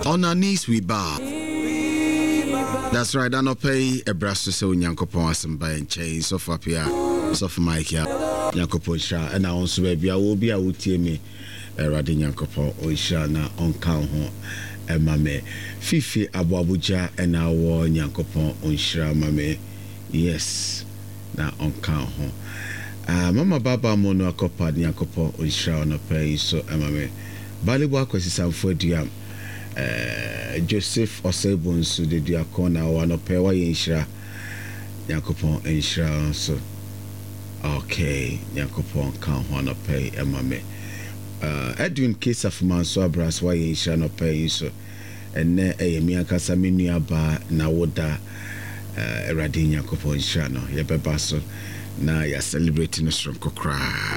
On our knees we bow. That's right, I no pay a brass to say Yankopon some by and chain so far here. So for Mike here, Yankopon Sha, and I also baby I will be out to me. Radin Yankopon Oisha na on count home. Mame Fifi Abuja and our Yankopon Onshra Mame. Yes, na on count home. Mama Baba Mono Akopa Yankopon Onshra on a pay so Mame. Baliwa kwesi for diam. Joseph Osebon so the diakona one of Pewa Inshra Yakopon Inshra so okay Yakopon can one of pay Mame Edwin case of Manso Brass why Inshra no pay so and ne a Miakasa Miniaba Nawoda Radin Yakopon Inshra no Yabebaso na ya celebrating a strong cry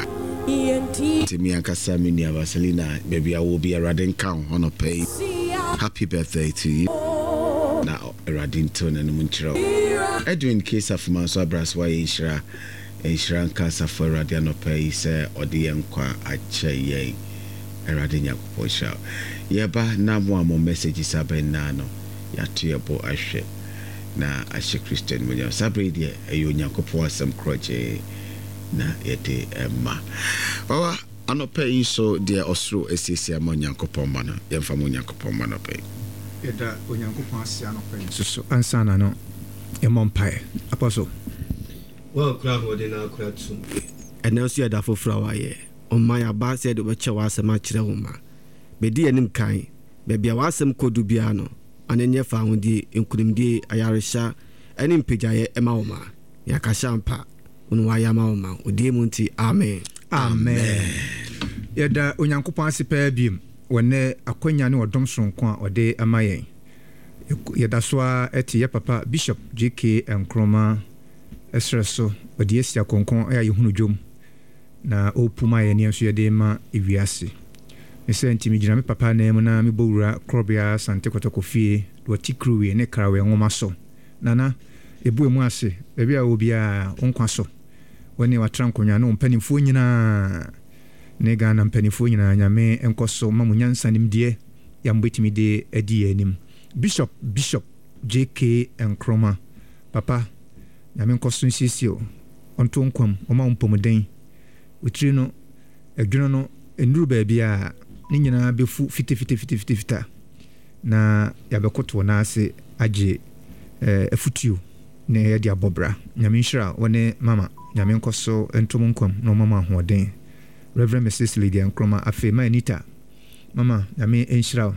Miakasa Miniaba Selina maybe I will be a Radin count on a pay. Happy birthday to you. Now, Radinton and Munchro. Edwin case of Manso Brass, why Ishra Casa for Radiano Pay, sir, or the Yanqua at Che, Radinia Posha. Yaba, now one more messages are Nano, Yatiabo Ashe. Na Ashe Christian, when you're Sabridia, a Yanko some crotche, na ete Emma. Oh, I'm not paying so dear Osro SCC among Yankopon Mana, Yamfamo Yankopon Mana pay. Yeda Onyankopon Siano pay. So ansana no Emompai. Apostle. Well, crowd within our crowd soon. And now see a daffo flower ye. On my abba said which was a match woman. Bedi and kind, maybe I was some codubiano, and then you found the including Ayarisha and in Pijaye Emaoma. Yakashampa, Unwayamaoma, Udimunti, Amen. Amen. Yeda Onyankopon asipa biem wone akwanya ne odom sonko a ode amayen. Yeda soa eti ye papa Bishop JK Nkroma esreso ode esia konkon aya yehunu dwom na opuma ye ne so yede ma ewiase. Mese ntimi gina me papa na mu na me bowura Krobia Sante Kotoko fie do tikruwe ne krawe nwoma so. Nana ebu emu ase bebia obi a onkwa so. Wani watrankonya no mpanimfo nyina ne Ghana mpanimfo nyina nyame enkoso mamunyansa nimdie ya mbetimi de adi anim Bishop JK Nkroma papa nyame enkoso nsisio onto nkwam oma mpomuden utri no adwuno no enduru baabi a ne nyina befu fite na yabekoto na ase age afutuo ne yadi abobra nyame nshira wone mama nyame nkoso entom nkwam no mama hoden Reverend Mrs. Lydia Nkroma afema Anita mama nyame enshira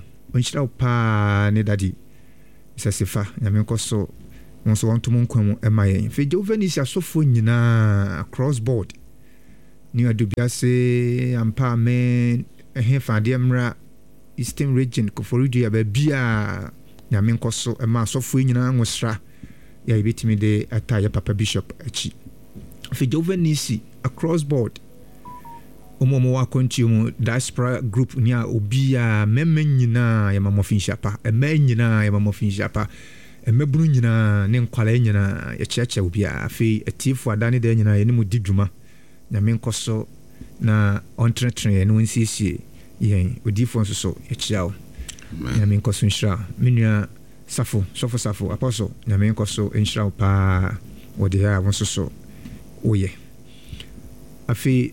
pa ne dadi isasefa nyame nkoso wonso wontom nkwam emayen fe Jovenis asofo nyina across board ni adubia se ampa men ehefade mra Eastern region Koforidua ya bia nyame nkoso ema asofo nyina nwosra ya ibetimi de ataya papa Bishop achi fe Jovenis across board omomo wa kontium diaspora group ni a obi a memmen nyina ya mamofin shapa emma nyina ya mamofin shapa emmebunu nyina ne nkwala nyina ya cheche obi a fe atifu adane de nyina ye ne mudi dwuma nyame nkoso na ontretre no nsiesie yen odifo nso so ya chiao nyame nkoso nshira menua safo apostle nyame nkoso nshira pa wode ya wonso so oye afi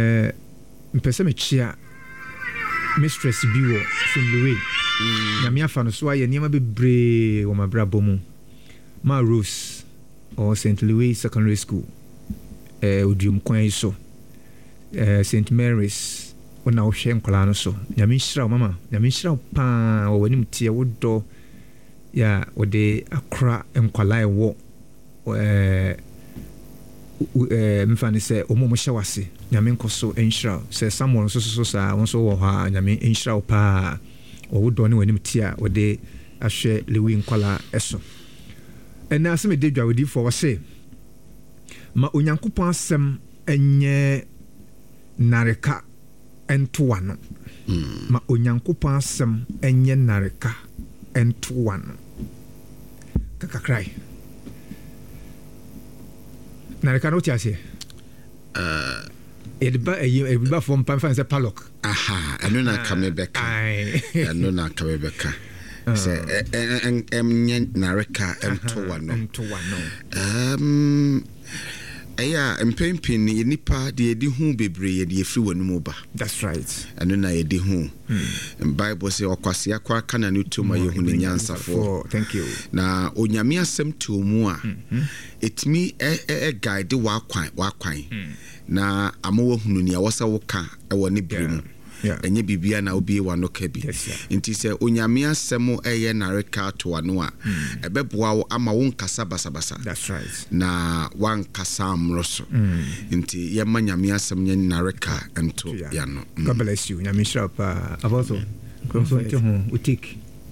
mpese mechia mistress biwo St. nyame afa no so aye niam bebre wo mabrabo mu ma Rose or St. Louis Secondary School odium kwan so St. Mary's ona wo hwe nkola no so nyame nhyira mama nyame nhyira pa wo wanim tie wodo ya wode akra nkola ewo mfani se omo hye wase nyame nkoso enhyira se Samuel so sa wonso wo ha nyame enhyira pa wo do ne wanim tia wode ahwe lewi nkola eso ena asem de dwa wodi for wose ma onyankopon asem enye nareka entoano ma onyankopon asem enye nareka entoano kakakrai nareka no tiase ediba from panfan se palok aha anu na kamebeka anu na kamebeka say nareka entowano Eya mpempin ni nipa de edi hu bebre ye de efri wanu ba. That's right. Anu na ye de hu. Bible say okwase akwa kana ne to ma ye hu ne nyansafo. Thank you. Na onyame asem to mu a etimi guide wa kwan. Na amowo hunu ne awasa wo ka e wo ne bremu. Enye bibia na obi wa no ka bi. Nti se onyame asem eye nareka to anu a ebeboa wo ama wo nkasa basabasa. That's right. Na wan kasa amroso. Nti ye manyame asem nye nareka ento ya no. God bless you. Nyame sharp aboso. Konfronte ho utik.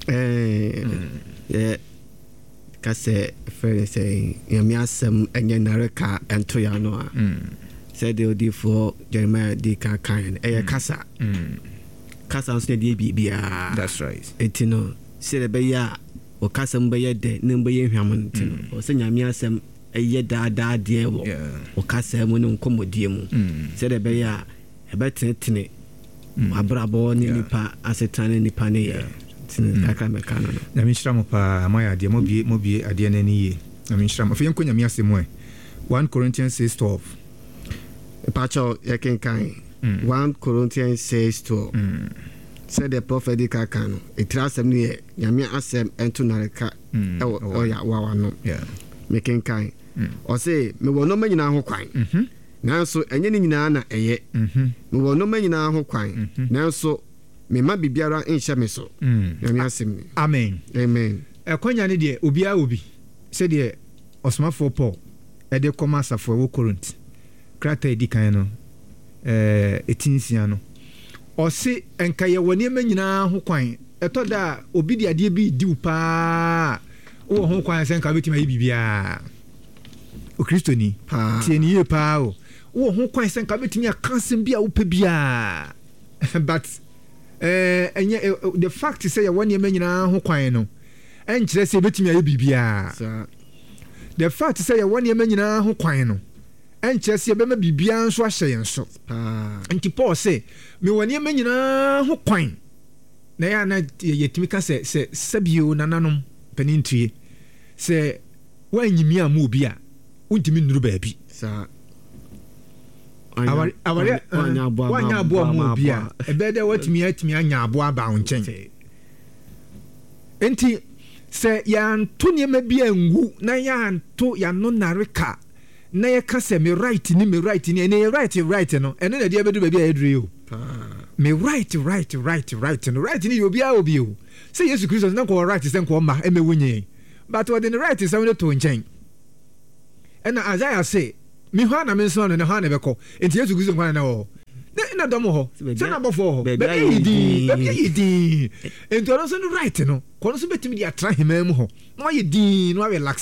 Kase friend say nyame asem enye nareka ento ya no a. Said the OD for Jeremiah D. Kind, Kasa. Kasa on steady BBA. That's right. Etino, said a beya or Casam Bayer de number Yaman, or Senyamia Sam a yeda dear or Casa Monum Commodium. Said a beya a better tine. Abrabo Nipa as a tan in the Panea. Takamecano. Namishramopa, my idea, Mobi, at the NNE. Namishram of Yankunya Miasimwe. 1 Corinthians 6:12. Pacho Yakin 1 Corinthians 6:12. Said the prophetic can it trust me Yamia Asem and to Nareka or Yawano. Making kind. Or say, me will no man now crying. Now so any nana a ye. Me will no man now crying. Now so me might be biara in Shamiso. Yamiasim. Amen. Amen. A conya idea, Ubia Ubi. Said ye Osma for Paul. A de commerce for Corinth. Krata edika no etinsia no o se enka ye woni manyina ho kwan etoda obi de ade bi diu pa wo ho kwan se enka betima yi bibia o kristoni tie ni ye pa wo ho kwan se enka betimi akansem bia wo pa bia but the fact is say ye woni manyina ho kwan no enkire se betimi ayi bibia the fact is say ye woni manyina ho kwan no enchese be ma bibia nso ahye yenso nti Paul say me woni ma nyina ho kwan na ya na yetimi ka se sabio nananom panintue se wanyimi am obi a untimi nuru baabi sa aware wanya abo am obi a ebede watimi atimi anya abo aba wonchen enti se ya nto ne ma bia ngu na ya nto ya no nareka na ye ka se me right ni me right ni ene right no ene na dia bedu ba bia edru me right no right ni obi a obi o say Jesus Christ na ko right say ko ma emewunye but what the right is when to nchen ena Isaiah say me ho na me so no ne ho na beko enti Jesus Christ ko na o na dom ho say na bofo ho be yidi enti ono so no right no ko no so betimi dia tra hemam ho no ye din no relax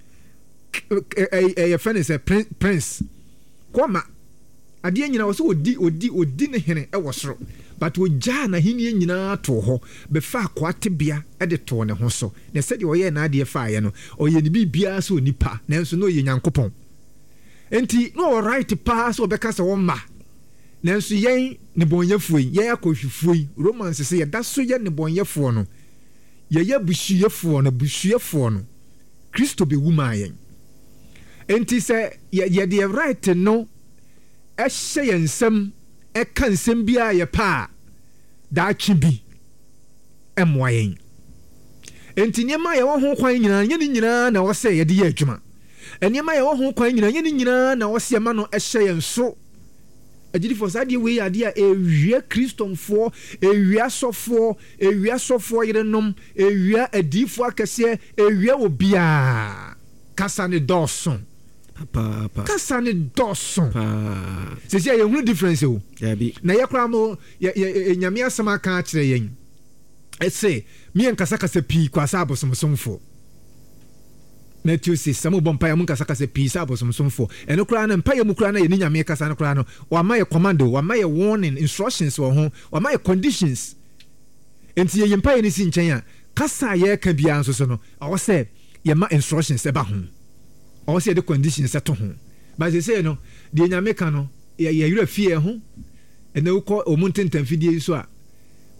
a friend is a prince kwama ade nyina wo so odi ne hene e wo soro but wo ja na hene nyina to ho be fa kwate bia e de to ne ho so na sɛ de wo ye na ade fa ye no o ye ni bibia so nipa nanso no ye nyankopɔn enti no right pa so be ka sɛ wo ma nanso yen ne bonyefui ye akohwifui Romans sɛ ye da so ye ne bonyefo no ye busuefo no Kristo be wuma yen enti se ye de right no e hye yensem e kan sem bia ye pa da twibi e moyen enti niema ye wo ho kwan nyina na wo se ye de ye adwuma niema ye wo ho kwan nyina na wo se ma no e hye yenso agidi for sade we ade a ewia kristomfo ewia sofo yerenom ewia adifo akese ewia obia kasa ne dɔɔso kasa ne dɔɔso sisi a yɛhunu difference o na yɛkora mo nyame asɛm aka akyerɛ yɛn ɛsɛ miyɛ nkasakasa pii kwasa abosomsomfo Matthew 6 samu bompa ya munka sakase pisa abosomsomfo ɛno kora na mpa yɛ mu kora na yɛ ni nyame kasa no kora no wa ma yɛ commando wa ma yɛ warning instructions wɔ ho wa ma yɛ conditions enti yɛ mpa yɛ ni si nkyɛn a kasa yɛ ka bia nso so no ɔwɔ sɛ yɛ ma instructions ɛba ho ɔwɔ sɛ yɛ de conditions ɛto ho ba sɛ sɛ no deɛ nyame ka no yɛ yɛwerɛ fie ho ɛna wokɔ ɔmo ntentam fidie so a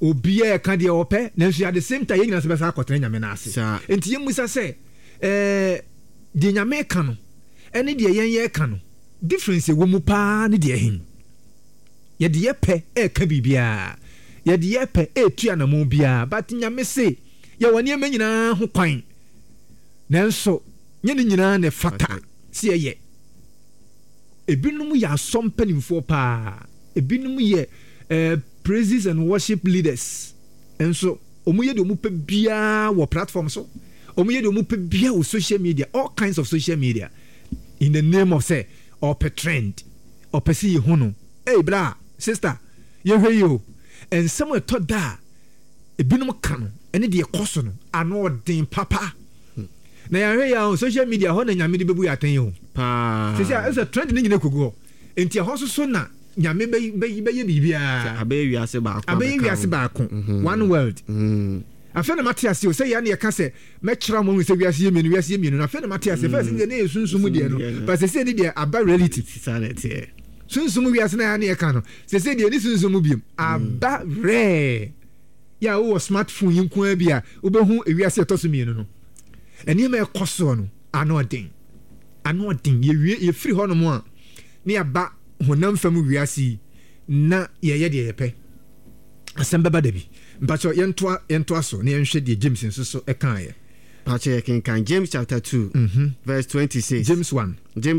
obia ka de opɛ nanso at the same time yɛnyina sɛ bɛsa akɔtena nyame no ase enti yɛmusa sɛ deɛ nyame ka no ɛne deɛ yɛnyɛ ka no difference wɔ mu paa ne deɛ hin yɛde yɛpɛ ɛka biribiaa yɛde yɛpɛ ɛtu anamo biaa but nyame se yɛwɔ nneɛma nyinaa ho kwan nanso nyɛ ne nyinaa ne fata sɛ yɛyɛ ebinom yɛ asɔm mpanimfoɔ paa ebinom yɛ praises and worship leaders nso ɔmo yɛ de ɔmo pɛ biaa wɔ platform so ɔmo yɛ de ɔmo pɛ biaa wɔ social media all kinds of social media in the name of say ɔpɛ trend ɔpɛ sɛ yɛhu no hey bra sister yɛhwɛ yi o nsɛm ɛtɔ da a ebinom ka no ɛne deɛ ɛkɔ so no ano ɔden papa na yɛhwɛ yɛ social media hɔ na nyame de bɛbu yɛ atɛn yɛ o sɛ ɛsɛ trend ne nyina kɔgu hɔ enti ɛhɔ so na nyame bɛyɛ biribiaa abɛyɛ wiase baako one world afei na mate ase o sɛ yɛa ne yɛka sɛ mɛkyerɛ mo hu sɛ wiase yɛ mmienu na afei na mate ase fɛ sɛ ne yɛ sunsum deɛ no but sɛ ne deɛ aba reality sunsum wiase na yɛa ne yɛka no sɛ deɛ ne sunsum biom aba rare yɛ a wowɔ smartphone yi nkoa bi a wobɛhu ewiase ɛtɔ so mmienu no ɛnneɛma ɛkɔ soɔ no ano ɔden yɛfiri hɔ nom a ne yɛba honam fam wiase na yɛyɛ deɛ yɛpɛ asɛm bɛba da bi mpakyɛ yɛntoa so na yɛnhwɛ deɛ James nso so ɛkaeɛ pakyɛ yɛkenkan James chapter 2 verse 26 James 1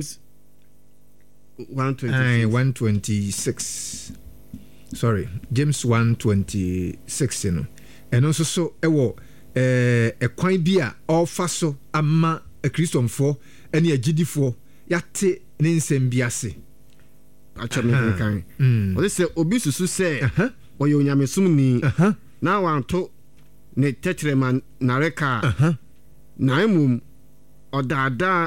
126 sorry James 126 no ɛno nso so ɛwɔ ɛkwan bi a ɔfa so ama akristofoɔ ɛne agyidifoɔ yɛate ne nsɛm bi ase atwa me kenkan ɔde sɛ obi susu sɛ ɔyɛ onyamesomni na wanto ne tɛkyerɛma nareka na mmom ɔdaadaa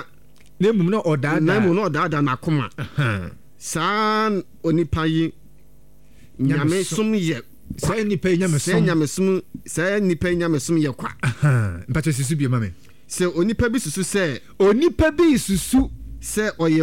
n'akoma saa onipa yi nyamesom yɛ saa nipa yi nyamesom yɛ kwa mpatɛ susu bi ma me sɛ onipa bi susu sɛ ɔyɛ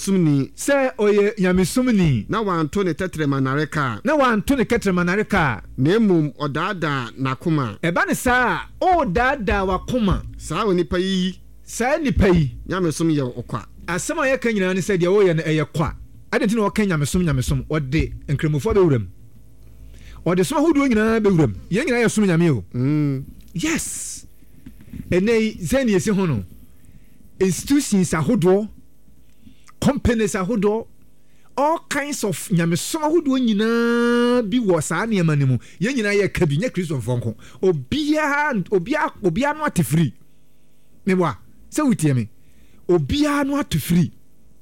onyamesomni na wanto ne tɛtrɛma nareka na mmom ɔdaadaa n'akoma ɛba ne saa a ɔdaadaa wakoma saa nipa yi nyamesom yɛ ɔkwa asɛm a yɛka nyinaa ne sɛ deɛ wɔyɛ no ɛyɛ kwa ade nti na wɔka nyamesom ɔde nkramofoɔ bɛwuram ɔde som ahodoɔ nyinaa bɛwuram yɛn nyinaa yɛ som nyame o yes ɛnɛ sɛ ne yɛsi ho no institutions ahodoɔ companies ahodoɔ all kinds of nyamesom ahodoɔ nyinaa bi wɔ saa nneɛma no mu yɛn nyinaa yɛ ka bi nyɛ kristofoɔ nko obiara no ate firi meboa sɛ wotie me obiara no ate firi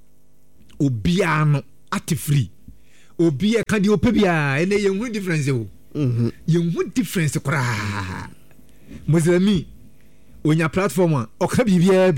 obiara ka deɛ ɔpɛ biara ɛnɛ yɛnhu difference o yɛnhu difference koraa muslimi onya platform a ɔka biribiara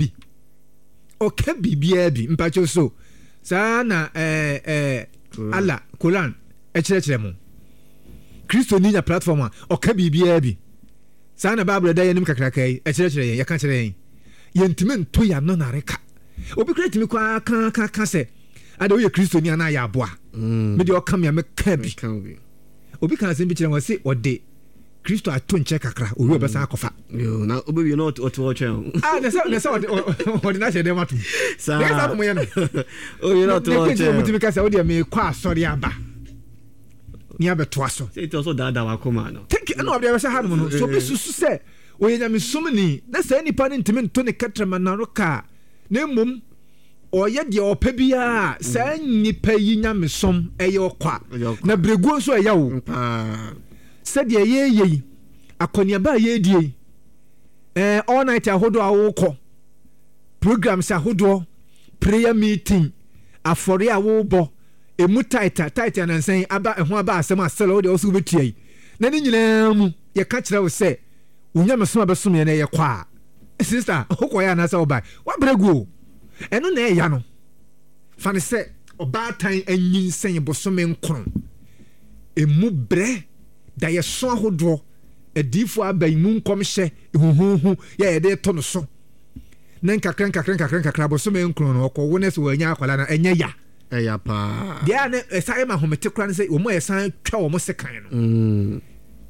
bi mpakyɛw so saa na ala koran ɛkyerɛkyerɛ mu kristo ni nya platform a ɔka biribiara bi saa na bible da yɛnim kakraka yi ɛkyerɛkyerɛ yɛn yɛka kyerɛ yɛn yɛntimi nto yɛ no nareka obi kora timi kwa ka sɛ ada woyɛ kristo ni anaa yɛ aboa mede ɔka me a meka bi obi ka asɛm bi kyerɛ wɔ sɛ ɔde kristo ato nkyɛ kakra owi ɔbɛsan akɔfa na obɛwie na ɔtewɔtwɛn nɛsɛ ɔde no ahyɛ dɛm atom nɛsa no moyɛ no mutumi ka sɛ wodeɛ mekɔ asɔre aba ne abɛtoa so ɛna ɔde bɛhyɛ ha nom no so obi susu sɛ ɔyɛ nyamesomni na saa nnipa no ntimi nto ne kɛtrɛma naro ka na mmom ɔyɛ deɛ ɔpɛ biara saa nnipa yi nyamesom ɛyɛ ɔkwa na berɛguo nso ɛyɛ wo sɛdeɛ yɛyɛ yi akɔneaba a yɛdie all night ahodoɔ a wokɔ programs ahodoɔ prayer meeting afɔre a wobɔ ɛmu taita anansɛn aba ɛho aba asɛm asɛlɛ wode wo so wobɛtua yi na ne nyinaa mu yɛka kyerɛ wo sɛ wonyamesom a bɛsom yɛ no ɛyɛ kɔ a sister wokɔyɛ anaasɛ wobae wabrɛ guo ɛno na ɛya no fa ne sɛ ɔbaatan anyinsɛn bosome nkron ɛmu berɛ da yɛso ahodoɔ adiifoɔ aba yi mu nkɔmhyɛ huhuhu yɛde to no so na nkakra bosome nkron no ɔkɔwo ne sɛ wɔanya akwala no ɛnyɛ ya ɛyɛ paa deɛ a ne ɛsan ma homete kora ne sɛ wɔn a yɛsan twa wɔn sekan no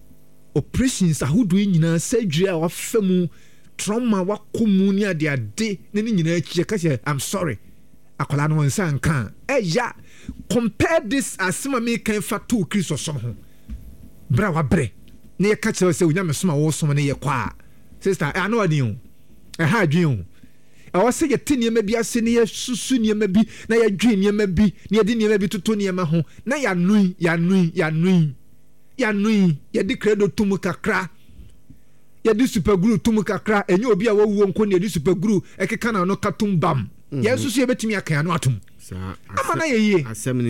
operations ahodoɔ nyinaa surgery a wafa mu trauma wakɔ mu ne ade ne nyinaa akyi ka sɛ I'm sorry akwala no nsa nka ɛya compare this asema me kan fa to Kristo som ho bra wa bre ne yɛ ka kyerɛ sɛ onyame som a wo som ne yɛ kɔ a sister ano adi o ɛha adwen o ɛwɔ sɛ yɛte nneɛma bi ase ne yɛsusu nneɛma bi na yɛdwen nneɛma bi ne yɛde nneɛma bi toto nneɛma ho na yɛanoi yɛde credo tum kakra yɛde super glue tum kakra ɛnyɛ obi a wɔwuo nko ne yɛde super glue ɛkeka na no katum bam yɛsusu yɛbɛtumi aka ano atom ama na yɛyie asɛm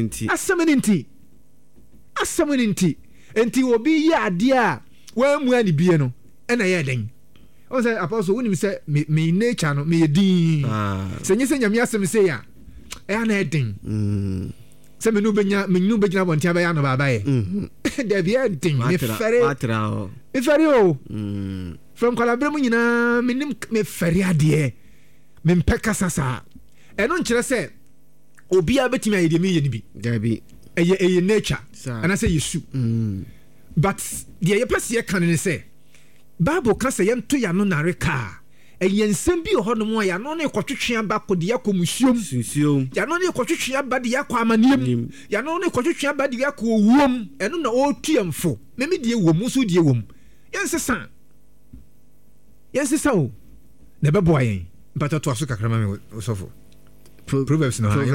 ne nti enti obi yɛ adeɛ a wɔamu ani bie no ɛna yɛ den o say apostle wonim say me nature no me din sɛ nyɛ sɛ nyame asɛm sɛ ya ɛya na ɛden sɛ me no benya bɔntia bɛyɛ no baba yɛ da bia den me fɛre o from kwalabrɛ mu nyinaa menim me fɛre adeɛ me mpɛ kasa saa ɛno nkyerɛ sɛ obiara bɛtumi ayɛ deɛ meyɛ no bi dabi ɛyɛ nature anasɛ yɛsu but deɛ yɛpɛ sɛ yɛka no ne sɛ Bible ka sɛ yɛnto ya no nare ka ɛyɛ nsɛm bi wɔ nom a ya no ne kɔtwetwe aba kɔde yakɔ musuom ya no ne kɔtwetwe aba de yakɔ amanneɛm ya no ne kɔtwetwe aba de yakɔ owuom ɛno na ɔtu yɛmfo meme deɛ wɔ mu so deɛ wɔ mu yɛnsesa o na ɛbɛboa yɛn mpata to aso kakrama me sɔfo Proverbs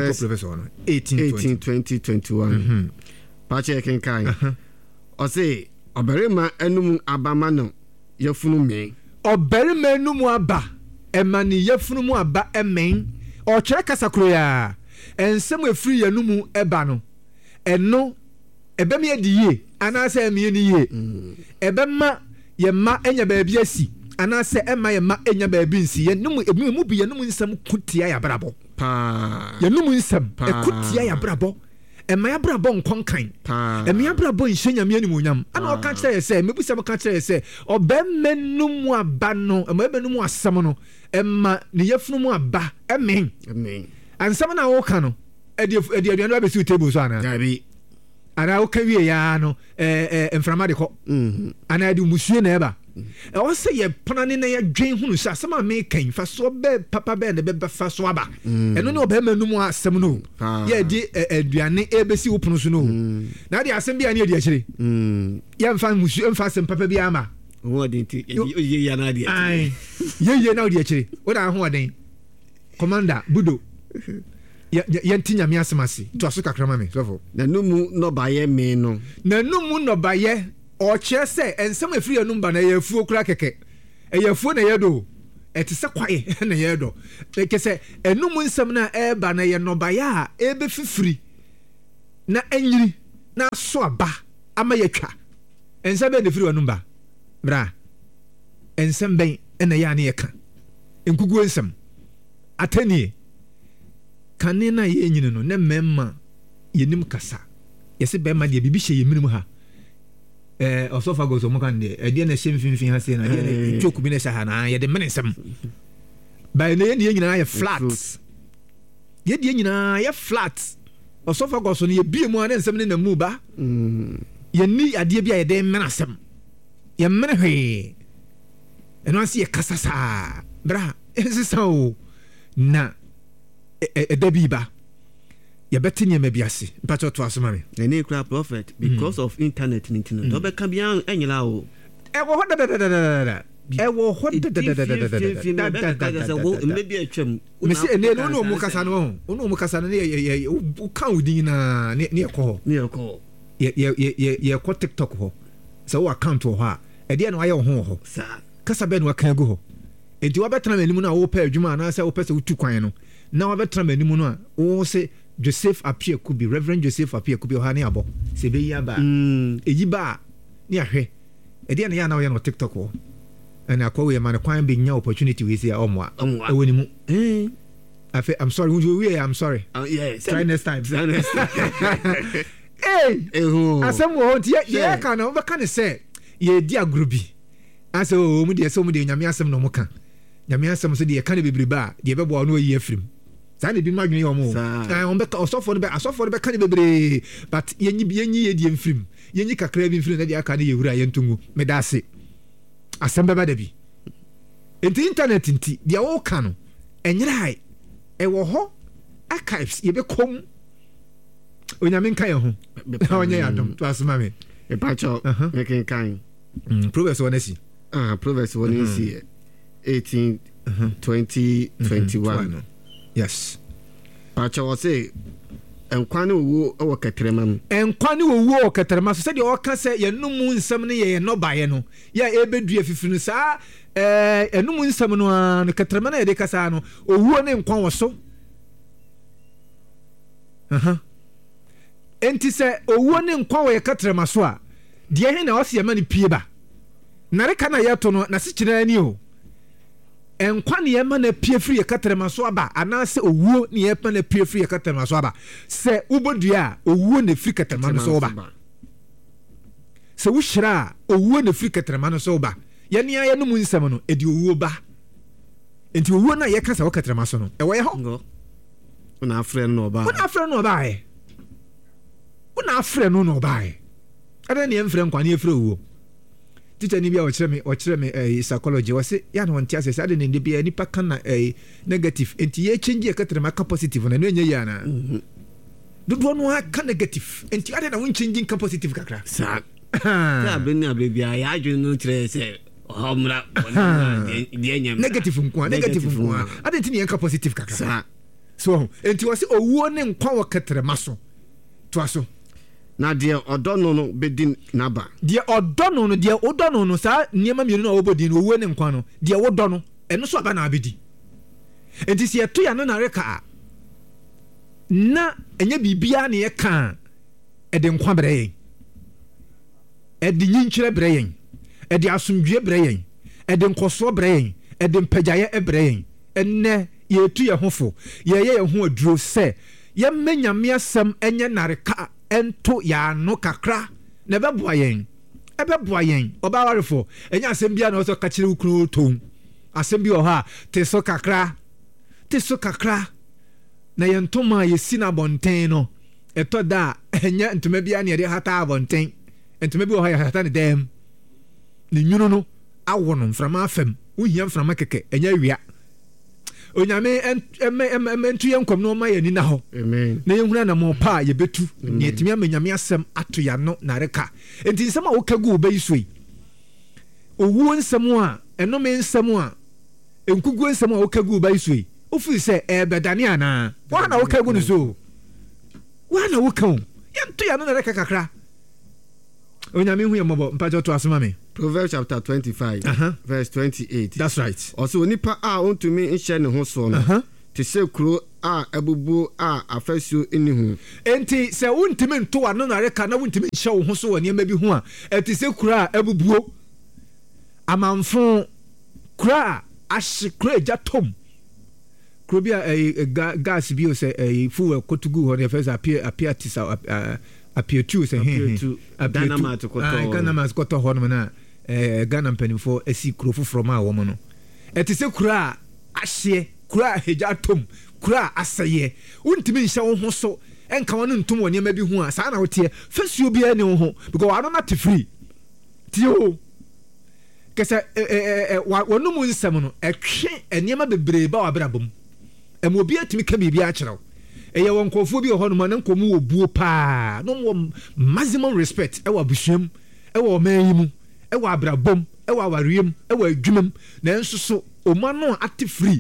18 20 21 pache kenkan ɔse ɔbarima anum abama no yɛfunu men ɔbarima anum aba ɛma ne yɛfunu mu aba ɛmen ɔkyerɛ kasa koro ya ɛnsɛm efiri yanum ɛba no ɛno ɛbɛm yɛ di yie anaasɛ ɛmɛ ni yie ɛbɛma yɛma enya baabi asi anaasɛ ɛma yɛma enya baabi nsi yɛnum mu bi yɛnum nsɛm kutia ya brabɔ yɛnum nsɛm ɛkutia ya brabɔ ɛma ya brabɔ nkɔnkan ɛma ya brabɔ nhyɛ nyame animonyam ana ɔka kyerɛ yɛ sɛ mebusɛm ka kyerɛ yɛ sɛ ɔbɛma num aba no ɛma ɛbɛ num asɛm no ɛma ne yɛfunu mu aba ɛmen ansɛm na wɔka no ɛde aduane ba bɛsi table so ana ana woka wie ya no mframa de kɔ ana de musue na ɛba ɛwɔ sɛ yɛ panane na yɛdwen hunu sɛ asɛm a mekan fa so bɛ papa bɛ ne bɛba fa so aba ɛno ne ɔbɛma num asɛm no yɛde aduane ɛbɛsi wo pono so no na de asɛm bi a ne yɛde akyire yɛmfa musue mfa asɛm papa bi ama yɛyɛ na wode akyire wode ahoɔden commander budo yɛnti nyame asɛm ase to aso kakrama me sɔfo nanom nɔbayɛ me no nanom nɔbayɛ ɔkyerɛ sɛ ɛnsɛm afiri anum ba na ɛyɛ afuo kora kɛkɛ ɛyɛ afuo na ɛyɛ do ɛte sɛ kwae na ɛyɛ do ɛkɛ sɛ ɛnum nsɛm na ɛba na ɛyɛ nɔbayɛ a ɛbɛfifiri na ɛnyiri na aso aba ama yɛtwa ɛnsɛm bɛn na afiri anum ba bra ɛnsɛm bɛn ɛna yɛ ane yɛka nkuguo nsɛm atanie kane na yɛ nyine no ne mɛma yɛnim kasa yɛsɛ bɛma deɛ bibi hyɛ yɛ minim ha ɔsɔfa go so mo kan de ɛdeɛ na hyɛ mfimfin ha sɛ na deɛ na choku bi na hyɛ ha na yɛde mene nsɛm ba na yɛdeɛ nyinaa yɛ flat yɛdeɛ nyinaa yɛ flat ɔsɔfa go so no yɛbie mu a ne nsɛm ne na mu ba yɛni adeɛ bi a yɛde mene asɛm yɛmene hwee ɛno ase yɛ kasa saa bra ɛnsesa o na ɛda bi ba yɛbɛte nneɛma bi ase mpatɔ to asoma me ɛne kura prophet because of internet ne ntino dɔ bɛka bia ɛnyela o ɛwɔ hɔ dadadadada ɛwɔ hɔ dadadadada mmebi atwam mesi ɛne no no mu kasa no ho no mu kasa no ne woka wo din na ne ɛkɔ hɔ yɛkɔ TikTok hɔ sɛ wo account wɔ hɔ a ɛdeɛ na wayɛ wo ho wɔ hɔ kasa bɛ no waka agu hɔ enti wabɛtena m'anim no a wopɛ adwuma anaasɛ wopɛ sɛ wotu kwan no na wabɛtena m'anim no a wo sɛ Joseph Apia Kubi, Reverend Joseph Apia Kubi, Ohani Abo, Sebeya Ba, Ejiba, Niahe, Ediana Yana on TikTok, and I call him a quite big new opportunity with the Omwa. I'm sorry, I'm sorry. Yes, try next time. Hey, as some won't yet, yeah, can over can say, ye dear Gruby. As so many Yamiasam no Moka. Yamiasam said, the can't be bar, the Ebo no year from. Sane bi madwene yomo. On be osofo no be ka ne bebre but yenyi yedi mfrim. Yenyi kakra bi mfrim na dia ka ne yewura yentungu. Medase. Asem beba da bi. Enti internet nti dia wo ka no enyerai ewo ho archives ye be kom onyame nka ye ho onye yadom to asema me e pacho making kind Proverbs 1 Proverbs 1 18 20 21 yes pacho was say enkwane owo o katrema mu enkwane owo o katrema so se de o ka se ye numu nsam ne ye no baye no ya ebedu afifiri no sa enum nsam no an katrema na ye de kasa no owo ne nkwan wo so enti se owo ne nkwan wo ye katrema so a de he na o se ma ne pie ba na reka na ye to no na se kire ani o enkwa ne yema na pie free katrema so aba ana se owuo ne yema na pie free katrema so aba se ubodua owuo na free katrema no so aba se wo hira owuo na free katrema no so aba ye ne ya no mu nsam no edi owuo ba enti owuo na ye kasa wo katrema so no e wo ye ho una afre no ba una afre no ba ada ne mfre nkwa ne efre owuo teacher ni bia o kire me psychology was say ya no ntia say ade ne bia nipa kana negative enti ye change katrema ka positive na enye ya na dodo no ka negative enti ade na won change ka positive kakra sa abeni abebia ya adwene no kire say homra de nyam negative nkwa ade enti ne ka positive kakra sa so enti was say owuo ne nkwa wo katrema so to aso na de odono no bedin naba de odono no sa niema mienu na obodin owo ne nkwa no de wodono eno so aba na abedi enti se eto ya no na reka na enye bibia ne ye ka ede nkwa breyen ede nyinkyire breyen ede asomdwe breyen ede nkoso breyen ede mpagyaye breyen enne ye etu ye hofo ye ho aduro se ye menyame asem enye nareka ento ya no kakra na beboa yen oba warefo enya asem bia na so ka kire ukuru tom asem bi o ha te so kakra na yen toma ye sina bonten no eto da enya ntoma bia na ye hata bonten ntoma bi o ha ya hata ne dem ni nyunu no awo no mframa afem uhia mframa keke enya wia onyame entu yenkom no ma yani na ho amen na yenhuna na mo pa ye betu ne etimi amenyame asem ato ya no na reka enti nsem a wo kagu obayisoi owu nsem a enome nsem a enkugu nsem a wo kagu obayisoi ofi se bedane ana wa na wo kagu no so wa na wo kan yentu ya no na reka kakra onyame hu ye mobo mpajo to asoma me Proverbs chapter 25 verse 28 that's right also onipa a ontumi nhye ne ho so no te se kuro a abubu a afasuo eni hu enti se wontimi nto ano na reka na wontimi nhye wo ho so woni ema bi hu a eti se kuro a abubuo amanfo kuro a ahye kuro eja tom kuro bi a gas bi o se fuel kotugu ho ne first appear tisa appear to se dynamite koto ho no na Ghana mpanimfo asi kuro foforo ma wo mo no eti se kuro a ahye kuro a eja tom kuro a aseye wontimi nhye wo ho so enka wonu ntom woni ema bi hu a saa na wote fasuo bi ani wo ho because wano na te free tio kese wonu mu nsem no etwe eniema bebre ba wa brabom emo bi atimi ka bibi a kyerɛw eye won kofo bi ho no ma na nkomu wo buo pa no mo maximum respect e wa busuam e wa omayimu e wa brabom e wa wariem e wa adwumam na enso so oma no ate free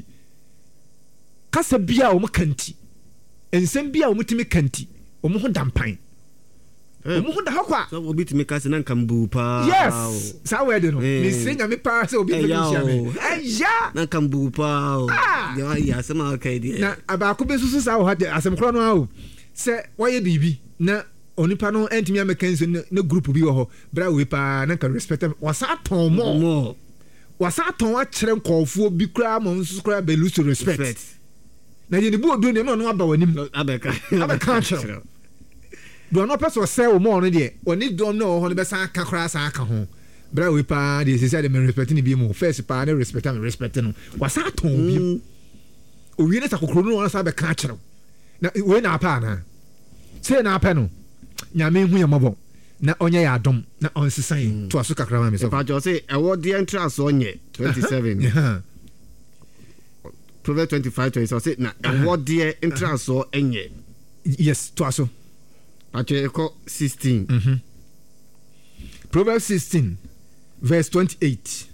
kasa bia o mo kanti ensem bia o mo timi kanti o mo ho dampan o mo ho da hakwa so obi timi kasa na kambu pa yes sa we de no ni senya me pa se obi timi sia me eya na kambu pa ya sama kai di na abako be susu sa o ha asem kro no a se waye bibi na onipa no entimi amekanso na group bi wo ho bra we pa na ka respect wasa ton mo wasa ton a kire nkofo bi kra mo nso kra be lose respect na ye ni bu odu ne no aba wanim abeka kire do no person say o mo no de oni do no ho ne be san ka kra san ka ho bra we pa de se say de me respect ni bi mo first pa na respect no wasa ton bi owie ne sakokoro no ɔna sa bɛka akyerɛw na wei na apa ana sɛ na apɛ no nyame hu yɛ mmɔbɔ na ɔnyɛ yɛ adom na ɔnsesa yi to aso kakra ma me sɛ pajo sɛ ɛwɔ deɛ ntra so ɔnyɛ 27 Proverbs 25:20 say na ɛwɔ deɛ ntra so ɛnyɛ yes to aso pajo ɛkɔ 16 Proverbs 16 verse 28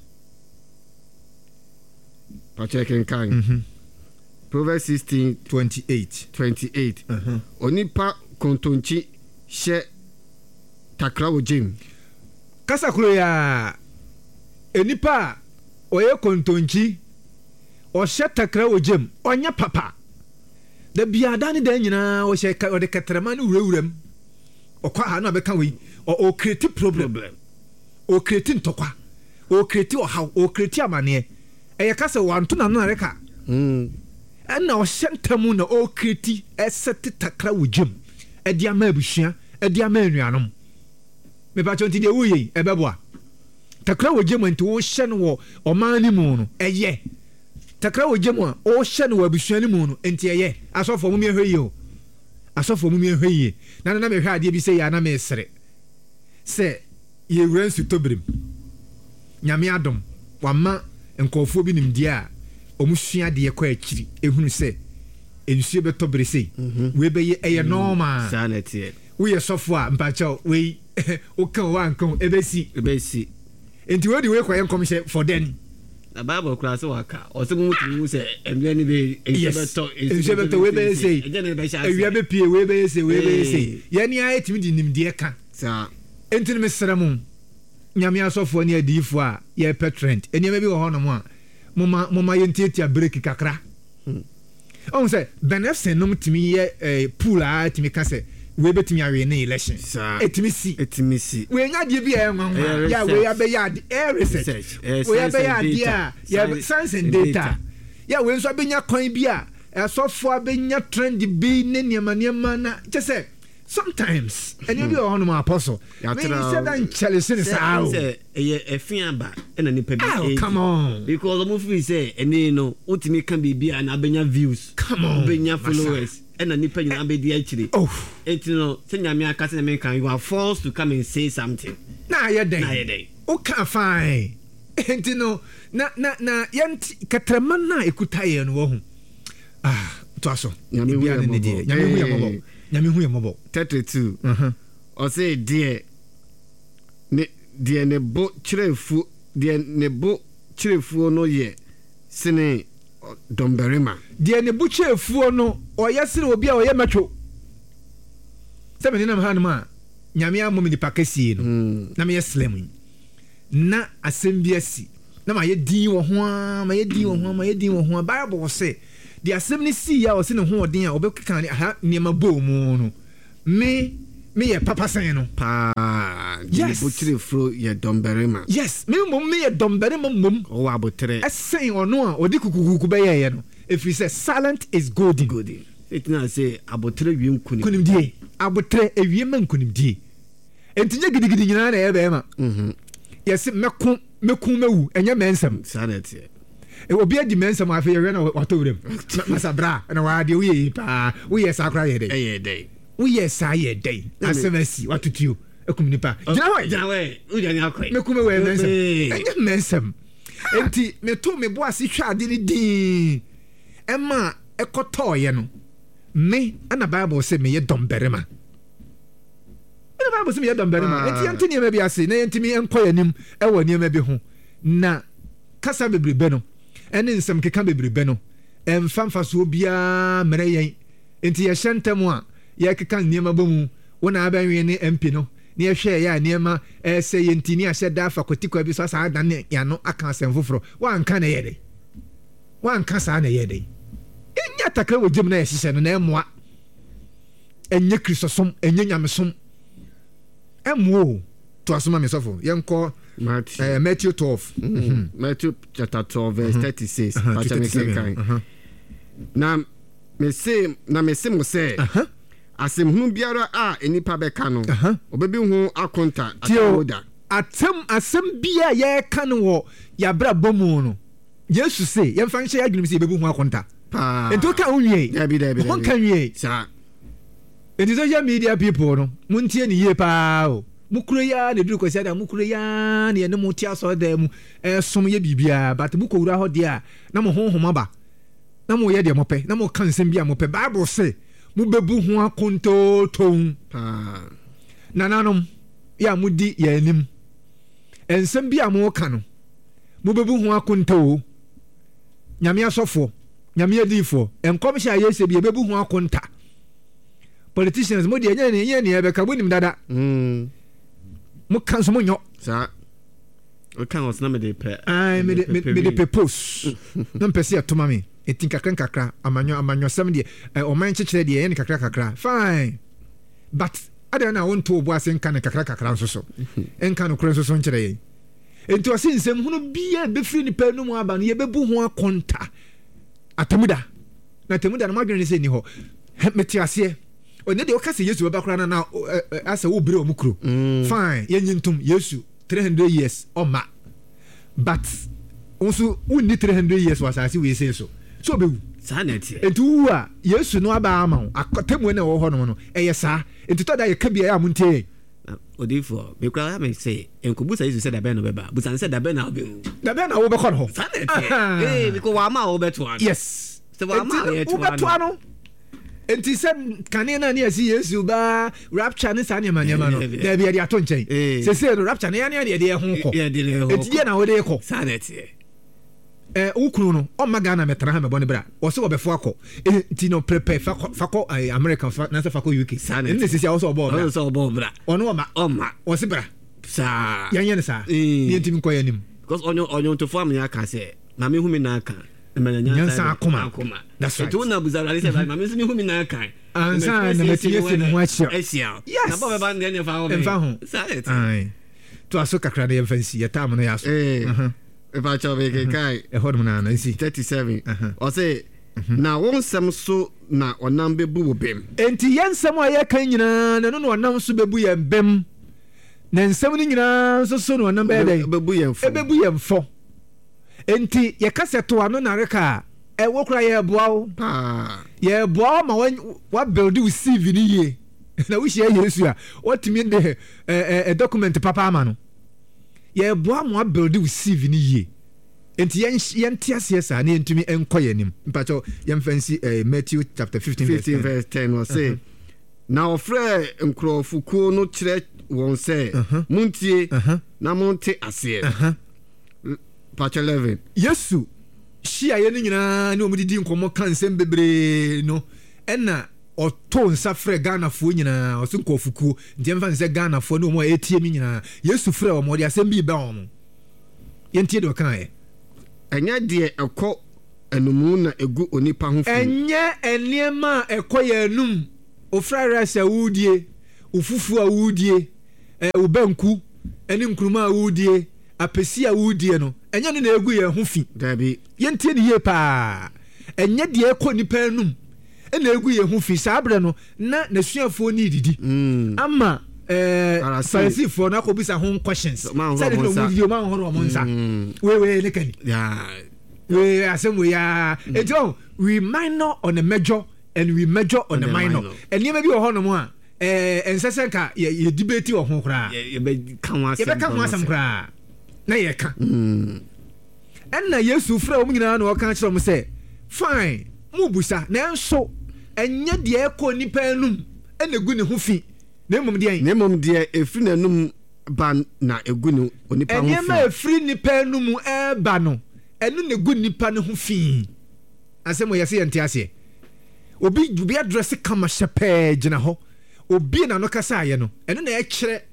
pajo kenkan Proverbs 16:28 onipa kontonchi hyɛ takra wɔ gym kasa kuro ya enipa a ɔyɛ kontonchi ɔhyɛ takra wɔ gym ɔnyɛ papa da biada ne da nyinaa ɔhyɛ ɔde katrama ne wurawuram ɔkɔ ha na bɛka wei ɔkreti problem ɔkreti ntɔkwa ɔkreti ɔhaw ɔkreti amaneɛ ɛyɛ kasa wanto na no reka ɛna ɔhyɛ ntamu na ɔkreti ɛsɛte takra wɔ gym ɛde ama abusua ɛde ama anuanom mepakyɛ nti deɛ woyɛ ɛbɛboa takra wɔ gym nti wohyɛ no wɔ ɔman ne mu no ɛyɛ takra wɔ gym a wohyɛ no wɔ abusua ne mu no nti ɛyɛ asɔfoɔ mu miɛhwɛ yie o asɔfoɔ mu miɛhwɛ yie na mehwɛ adeɛ bi sɛ yɛ ana mesere sɛ yɛwura nsutɔberem nyame adom wama nkɔɔfoɔ bi nimdeɛ a ɔmu sua adeɛ kɔ akyiri ɛhunu sɛ nsuo bɛtɔ bere sei wei bɛyɛ ɛyɛ normal woyɛ sɔfo a mpakyɛw wei woka wo anka wo ɛbɛsi nti wodi wei kɔyɛ nkɔmhyɛ for then na bible kura sɛ waka ɔsɛ mu tumi sɛ ɛnua ne bɛ nsuo bɛtɔ wei bɛyɛ sei awia bɛpie wei bɛyɛ sei wei bɛyɛ sei yɛne a yɛtumi de nimdeɛ ka nti no mesrɛ mu nyame asɔfoɔ ne adiyifoɔ a yɛpɛ trend nneɛma bi wɔ hɔ nom a moma yɛntiatia break kakra ɔhu sɛ benefsen nom tumi yɛ pool a tumi ka sɛ wei bɛtumi awe ne election ɛtumi si wei nya adeɛ bi a ɛnwanwa yɛ wei abɛyɛ air research wei abɛyɛ adeɛ a yɛ science and data yɛ wei nso abɛnya kwan bi a ɛsɔfoɔ abɛnya trend bi ne nneɛma na kyɛ sɛ sometimes ɛnneɛma bi wɔ hɔ nom apɔso sɛ da nkyɛlese ne saa o ɛyɛ ɛfi aba ɛna nipa bi come on because ɔmo firi sɛ ɛne no wotumi ka biribi a na abɛnya views abɛnya followers ɛna nipa nyinaa bɛdi akyire ɛnti no sɛ nyame aka sɛ nyame kan you are forced to come and say something na ayɛ dɛn woka fine ɛnti no na yɛnti katrama no a ɛkuta yɛ no wɔ ho toa so nyame hu yɛ mmɔbɔ 32 ɔsɛ deɛ ne bo kyerɛfuo no yɛ sene dɔmbarima deɛ ne bo kyerɛfuo no ɔyɛ sene obi a ɔyɛ matwo sɛ mene nam ha nom a nyame amɔ me nipa kɛsie no na meyɛ slam yi na asɛm bi asi na mayɛ din wɔ ho a bible sɛ de asɛm no sii a ɔse ne ho ɔden a ɔbɛkeka nneɛma bɔɔ mu no meyɛ papa sɛn no yes yɛ dɔmbarima yes meyɛ dɔmbarima mmom ɔwɔ abotere ɛsɛn ɔno a ɔde kukukuku bɛyɛɛyɛ no ɛfiri sɛ silent is golden ɛtina sɛ abotere wie nkonimdie abotere awie ma nkonimdie ɛnti nyɛ gidigidi nyinaa na ɛyɛ bɛɛma yɛse mɛku mɛwu ɛnyɛ mɛnsɛm obi adi mɛnsɛm afei yɛwɛ na watɔ wuram masabra na waadeɛ woyɛ yi paa woyɛ saa kora yɛ dɛn woyɛ saa yɛ dɛn asɛm asi watotuo akum nipa gyina hɔ mɛkum ɛwɔ mɛnsɛm ɛnyɛ mɛnsɛm enti meto me bo ase hwɛ ade no din ɛma ɛkɔtɔɔyɛ no me ana bible sɛ meyɛ dɔmbarima enti yɛnte nneɛma bi ase na yɛntimi ɛnkɔ yɛnim ɛwɔ nneɛma bi ho na kasa bebrebe no ɛne nsɛm keka bebrebe no ɛmfa mfasoɔ biara mmerɛ yɛn enti yɛhyɛ ntam a yɛkeka nneɛma bɔ mu wona abɛnwe ne MP no ne yɛhwɛ yɛ a nneɛma ɛsɛ yɛnti ne ahyɛ da afa kotikwa bi so saa da ne yɛano aka asɛm foforɔ wanka na yɛ dɛ wanka saa na yɛ dɛ ɛnyɛ takra wɔ gyem na yɛhyehyɛ no na ɛmmoa ɛnyɛ kristosom ɛnyɛ nyamesom ɛmmoa to asoma me sɔfo yɛnkɔ Matthew 12 Matthew chapter 12 verse 36 na me se mo sɛ asɛmhunu biara a enipa bɛka no ɔbɛbi ho akonta atawoda asɛm bia yɛka no wɔ yɛabrabɔ mu no Yesu se yɛmfa nhyɛ yɛadwenem sɛ yɛbɛbi ho akonta ento ka unwie ho ka nwie sa enti social media people no muntie ni ye pa o mukure ya ne duru kwasi da mukure ya ne mu tia so da mu som ye bibia but mu kowura ho de a na mo honhoma ba na mo ye de mo pe na mo kan nsem bia mo pe bible say mu bebu ho akonto ton nananom ya mudi ya anim ensem bia mo ka no mu bebu ho akonto nyame asofo nyame adifo enkom sha yese bia bebu ho akonta politicians mo de nya ne ebe ka bonim dada mo kan so mo nyo sa o kan os na me de pe me de propose na mpese atoma me etin kakra amanyo sam de o man chechire de yen kakra fine but ada na won to bo asen kan kakra so enka no kure so nchire yen enti osi nsem hunu bia be free ni pe no mu aba no ye bebu ho akonta atamuda na madwene se ni ho metiase one de okase Yesu baba kura na asa wo bere omukro fine yenyintum Yesu 300 years oma but also unni 300 years wasasi we say so be sanity etu a Yesu no aba ama akotemu na wo ho no eye sa etu to da ye ka bia ya muntie odifo me kura me say enkobusa Yesu said abe no beba busan said abe na obe wo be kon ho sanity because wa ma wo beto an yes so wa ma ye to an enti sem kane na ne asi Yesu ba rapture ne sane manyama no da bia dia to nchen se no rapture ne ya ne de ho ko enti dia na wo de ko sanity ukuru no o magana metra ha me bone bra wo se wo befo akọ enti no prepare fako American na se fako UK ne sisi a wo se obo bra ono o ma wo se bra sa yan sa ni enti ko yanim because onyo to form ya ka se na me hu me na aka nyansa akoma that's right to na buzara se ba me se hu me na aka ansa na metie se mu asia na ba ba ne fa ho sa it to aso kakra na yemfansi ya tam no ya so if I tell you kai hodum na nsi 37 o say na won sem so na onam bebu wo bem enti yensem a ye kan nyina na no onam so bebu ye bem na nsem ni nyina so no onam bebu yemfo enti ye kaseto ano na reka wo kura ye boawo ye boawo ma wa build with CV ni ye na wo hia Yesu a what mean the document papa ama no ye boa mo build with CV ni ye enti yen tiase sa na entumi enkoyanim mpacho yen fancy Matthew chapter 15 verse 10 was say now frɛ nkrofukuo no kyerɛ won say muntie na monte ase Patch 11 Yesu shia ye nyina ne omudi di nkomo kansem bebre no ena oto nsa frɛ Ghana fo nyina oso nkofukuo ndiem fa nse Ghana fo no mo etie mi nyina Yesu frɛ o mo de asem bi ba o mo yentie de kan ye enya de ekɔ enumu na egu onipa ho fi enye eniema ekɔ ye enum ofra rasa wudie ufufu a wudie ubanku eni nkruma a wudie apesi a wudie no enye no na egu ye ho fi dabi yentie ne ye pa enye de ekɔ nipa enum ena egu ye ho fi sabre no na nasuafo ni didi ama Pharisee na ko bisa hon questions say no mu video man horo mo nsa we ne kani we asem ya ejo we minor on a major and we major on a minor eni ma bi ho no mo a ensese ka ye debate ho kra ye be kan wasam kra na ye ka enna Yesu fra o nyina na o kan kire mo say fine mu busa na enso enye de ekɔ nipa enum ena gu ne ho fi na emom de efri na enum ba na egu ne onipa ho fi enye ma efri nipa enum ba no enu na gu nipa ne ho fi asemo yese yente ase obi address kama shepe gina ho obi na no kasa aye no enu na e kire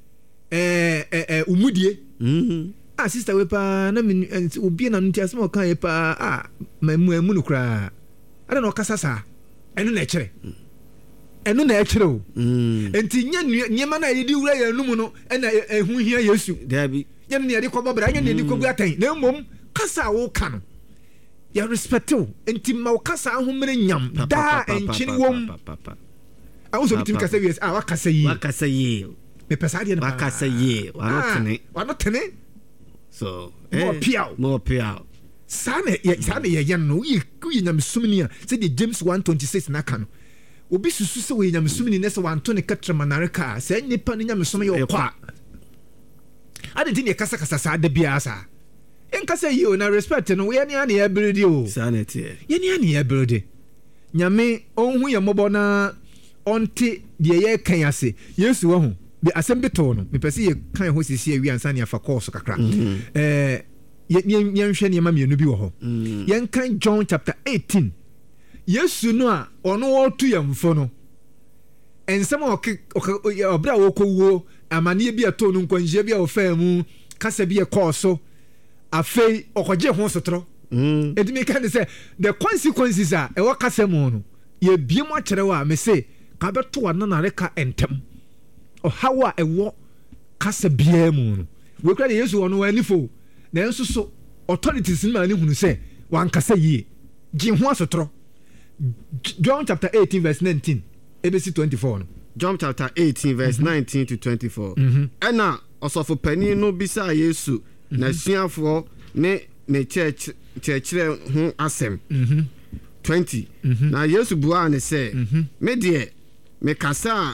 umudie sister we pa na obi na nti asemo kan ye pa mamu no kra ada no kasa sa enu na ekire o enti nyema na yedi wura ya numu no na ehu hia Yesu dabi nyem ne yedi kobobra nyem ne yedi kogu atan na mmom kasa wo ka no ya respect o enti ma wo kasa ahomre nyam da enchini wom awu so bitim kasa wies wakasa yi me pesa de na wakasa yi wa not tene so more piao Sana ye yan no ye nyamsumni a say the James 1:26 na ka no obi susu se we nyamsumni ne se wanto ne katra manareka say nipa ne nyamsum ye kwa ade tin ye kasa sa da bia sa en kasa yi o na respect no we ne an ye bredi o sanete ye ne an ye bredi nyame onhu ye mobo na onte de ye kan ase Yesu ho be asem beto no me pese ye kan ho sisi awi ansa ne afa course kakra yen hwe ne ma mienu bi wo ho yen kan John chapter 18 Yesu no a ono otu yamfo no ensem obra wo kowo amane bi ato no nkwanjie bi a ofa mu kasa bi e course afei okoje ho sotro edimi kan say the consequences are e wakasa mu no ye biem a kire wa me say ka beto wa na reka entem o hawa e wo kasa bia mu no we kra Yesu ono anifo na enso so authorities ni ma ni hunu say wan kasa yie gi ho asotro John chapter 18 verse 19 ABC 24 no John chapter 18 verse 19 to 24 ena osofo pani no bisa Yesu na suafo ne church ho asem 20 na Yesu bua ne say me de me kasa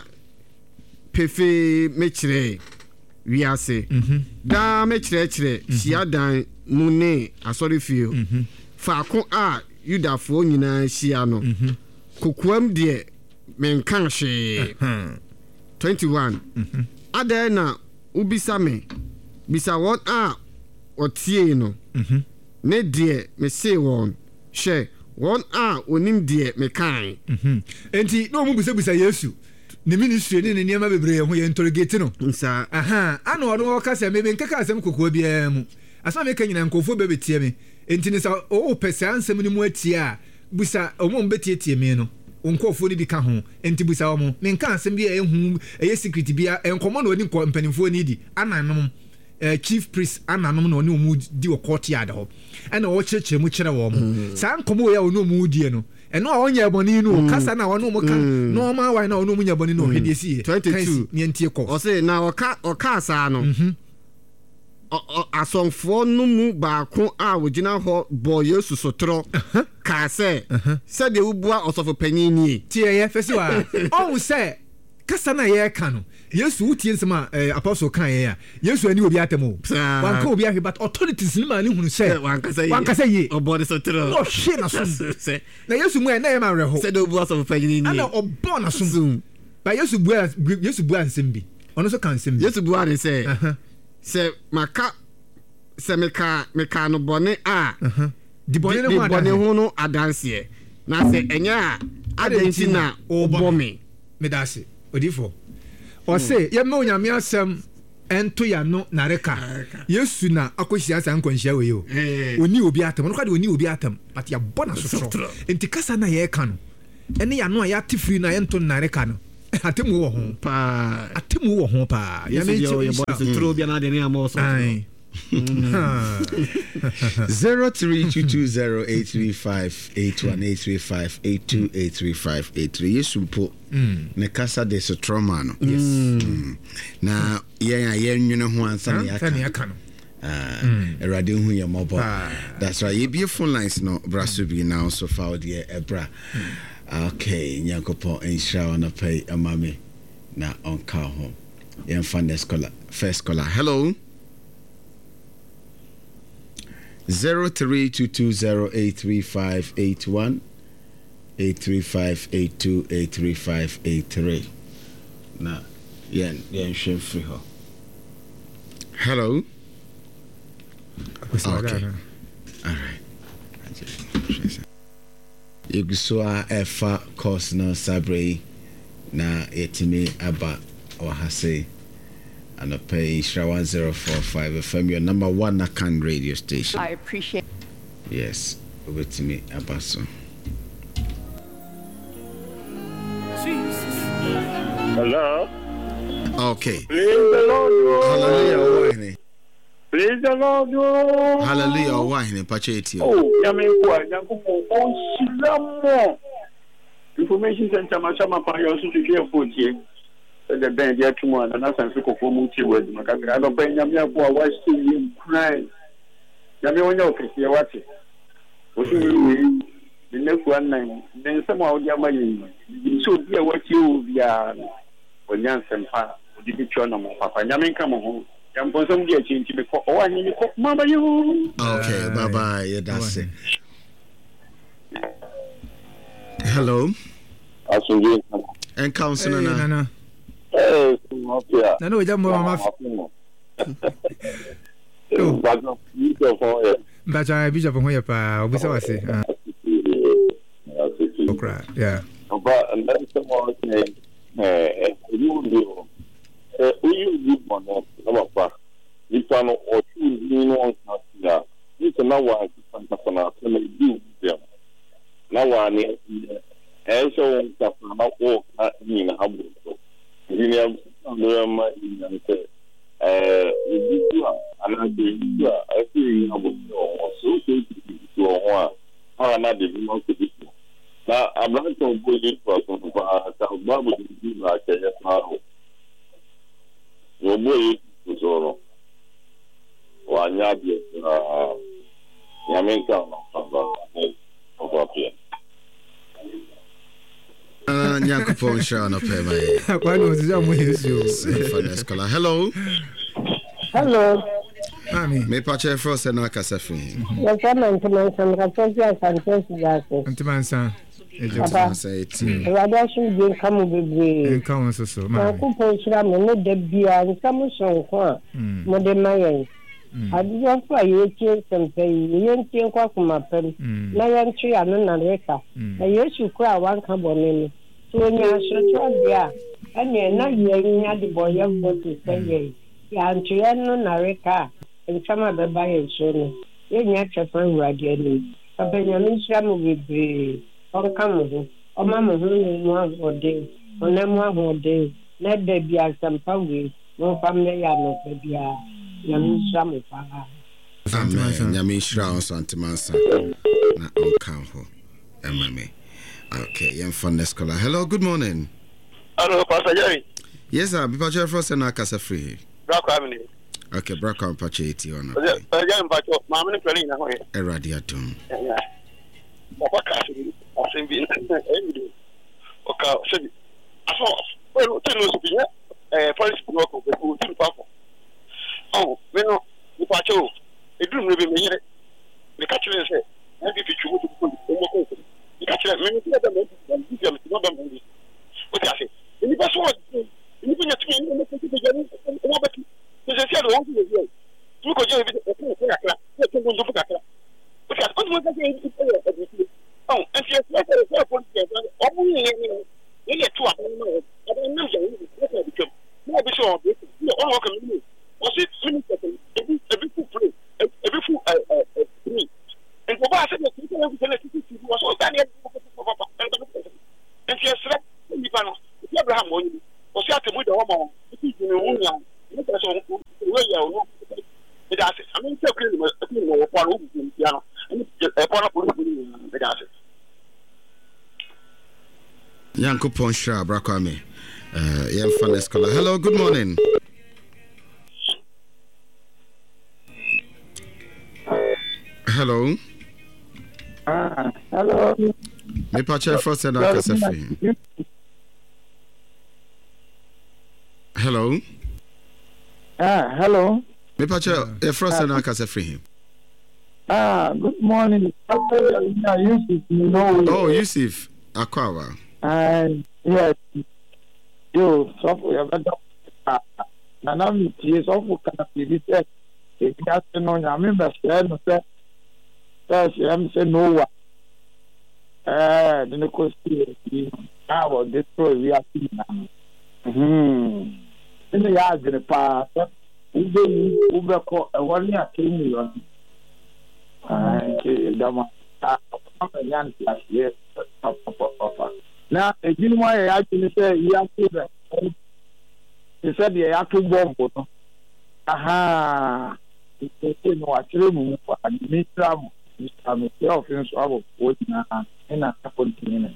pefe me kire wiase da me kire sia dan mu ne asori fio faako a Yudafo nyina hia no kokoam de menkan hwe 21 ada na ubisa me bisa won a otie no ne de me say won hwe won a onim de me kan enti no mu bisa Yesu ne ministry ne niam bebre ho ye interrogate no nsa ana ono ka se me nkaka asem kokoa bia mu asa me kan nyina nkofo bebetie me enti ne sa o pese ansem ni mu atie a busa omo mbetietie me no nkofo ni bi ka ho enti busa omo me nka asem bia ehu eye secret bia enkomo na oni mpanimfo ni di ananom chief priest ananom na oni omu di o court yard ho ana o cheche mu kire wo mo sa nkomo ya oni omu die no eno a onye eboni no kasa na onu mu ka no ma wa na onu mu nyeboni no hwede sie 22 ni entie ko o say na oka asa no asonfo no mu baako a wogina ho bo Yesu sotro ka se de ubua osofo panyin ni tie ye fesi wa on se kasa na ye ka no Yesu utie nsema apostle kan ye ya Yesu ani obi atemo wan ka obi ahwe but authorities ni ma ni hunu se wan kasa ye obode sotro no she na so na Yesu mu na ye ma reho se de ubua osofo panyin ni ana obo na so ba Yesu bua nsem bi ono so kan nsem bi Yesu bua de se se maka se meka no bone a di bone ho no adanse na se enya adenti na obomi me dase odifo o se ye me onyame asem ento ya no nareka Yesu na akohia san kwanhia we yo oni obi atam no kwa de oni obi atam but ya bona so enti kasa na ye ka no ene ya no ya tifiri na ento nareka no atemu wo ho pa ya me yo bona so tro bia na de ne amo so 03220835818358283583 Yesu mpo ne kasa de so trauma no yes na ye nwene ho ansa ne yaka no erade hu ye mobo that's right ye be phone lines no braso bi now so far the ebra okay nyakopo enhira ona pay amame na onka ho ye fan first caller hello 0322083581 835828353 na yen share free ho hello okay all right Yeguswa efa course na sabre na etimi aba wahase and a pay Shra 1045 FM, your number one Akan radio station. I appreciate. Yes, with me, Abaso. Hello. Okay. Please the Lord. Hallelujah. Please the Lord. Hallelujah. Why? Pacheti. Oh, Yamekwa. Yakupo. Shilamo. Information center. Mashama pa yosu tukie 40. The band yet tomorrow, and that's a for multi word. I don't pay Yamia for watching him crying. Yamia, okay, you're watching. Osu the next one nine. Then somehow the money. So dear what you are when Yansen Pa, the picture of Papa Yamin come home. Yam for some dear change before. Oh, I need to Mama you. Okay, bye bye. Yeah, that's it. Hello. And Councilor Nana. Hey, Nana, we don't mama. But I be up on your pa, we saw say. Okay, yeah. But and then someone you do. You do one of you can or two one here. You can now want to do them. Now one and so not walk in a humble. You have my and I feel so to one. How not the now, I'm not going to go in for some Bible to be like a tomorrow. Your boy is all. Or Yabi, Yaminka of up here. Nyankopon sha no pe mai. Why no is am we Hello. Hello. Mami. Me pa che fro se na kasa fi. Yes, I'm Antimansan, Raposia Sanchez Jackson. Antimansan. Papa, rather should be come with council so. My coupon shram no debia and some song. Modern Mayan. I did not for you some pay, you ain't quite from my pen. Lion tree and none reka. I used to cry one carbon. So when you are so there, and you're not hearing the boy of what to say. And Triano Nareka and some other buyers. You're not your friend, Radiani. Papa, your mission will be. Come on, Mamma, one more day, on them 1 more day. Let there be some power, no family, no baby. Yamin Yamishra Santimansa. Na Onkanho. Emame. Okay, young fun scholar. Hello, good morning. Hello, Pastor Jerry. Yes, sir. Be Pacha Frost and Akasa free. Okay, Brackham Pacha 80 on. Mamma, Eradiatum. I've been okay, so I saw well, police work of the two people. Oh, well, the pacho, it didn't really mean it. The catcher said, maybe if you would put the catcher, many of them, not only what I say. And the best one, even at me, nobody, there's a shadow of you. Look at you, but I couldn't. Oh, and she's not a phone. Only in a 2 hours. I don't know. Maybe so. No, all can was it every food, every food, and for us, was all done. And she has slept in the panel. Abraham was out with the woman. It does it. I mean, Yanko Ponsha, Brakwame. Yan Fun Scholar. Hello, good morning. Hello. Hello. Me pacha first and Akasafi. Hello. Hello. Me pacha first and Akasafi. Good morning. Oh, Yusuf Akwawa. Yes. You so for your Nana mi ti so for kana bi se e ka se no nya me be se no se am se no wa the ko si I will destroy we are seeing now in the yard the pa ube ko e woni akiri million ke dama yan plus yes now a gym why actually say you have to he said you have to bomb aha it's no actually move for administration I'm self in so what na ina continue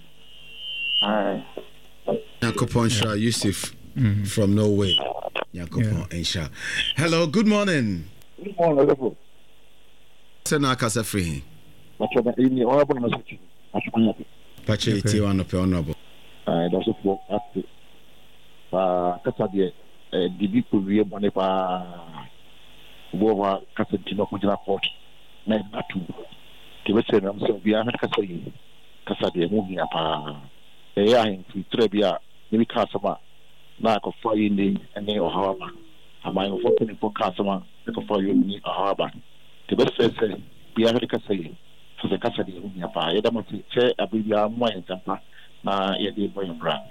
Yakupon Shah Yusuf from Norway. Yakupon and Shah. Hello, good morning. Good morning. Sena Kasa Free. But in honorable message, Pache one of honorable. That's what after Casadia, the people we have Bonepa Wova Casatino Kujana Court, Natu. The Western Ramsey, we are not Casadia moving up. They are in Trebia, maybe Casama, lack of fire in the name of Harbour. Am I opening for Casama, the fire in the Harbour? The best says, we are not Casay. For the Casadia moving up. I don't say a baby are more example. Yet boy brand.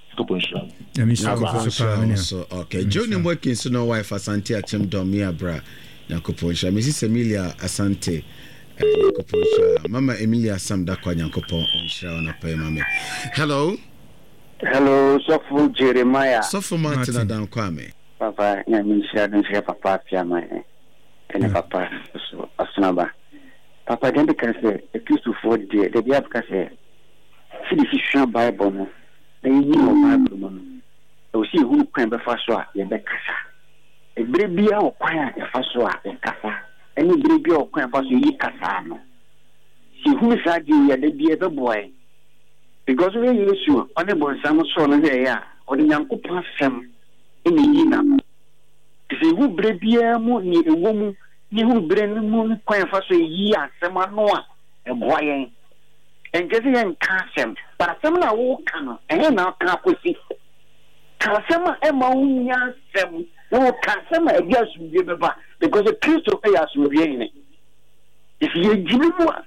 Okay, Johnny working so no wife Asante Achem Domia Bra, Yakoponsha, Mrs. Emilia Asante, Yakoponsha, Mama Emilia Sam Dakwa Yakopon, Shrawana Pay Mammy. Hello, Sofu Jeremiah. Sofu Martin Adam Kwame. Papa, Yamisha, and share Papa, Fiamma, and Papa, Asnaba. Papa, then because a piece of 4 days, the Biafka see the fish Bible. They knew Bible. You see who can be Faswa, Yabekasa. A baby or quiet, a Faswa, a Casa. Any baby or quiet Faswa, Casano. See who is at you, the dear boy. Because we use you, honorable Sam son there, or the young couple Sam in the Yina. See who brebier moon, a woman, you bring the moon, quiet Faswa, ye are Samanoa, a boy. And Jesse and Cassam, but some now walk and now can't see. Cassama and Maunia Sam, no Cassama, I guess we give back because the Christo pay us with Yenny. If you give me one,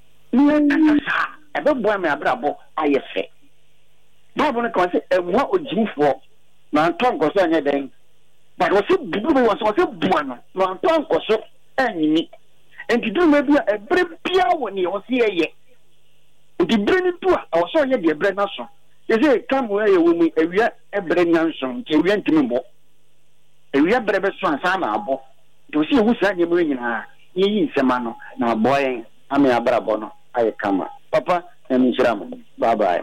I don't buy my bravo, I say. Bible concept and what would you for? Nanton goes on your day. But was it blue was a one, Nanton goes up and me. And to do maybe a brave pier when you was here yet. The brain to our son, the brain nation. They say, come where you will meet a brain nation, a real timber. A real brave son, Sama, to see who's at your brain in her. Ye is a man, now boy, I'm a brabono. I come, Papa, and Miss Ram. Bye bye.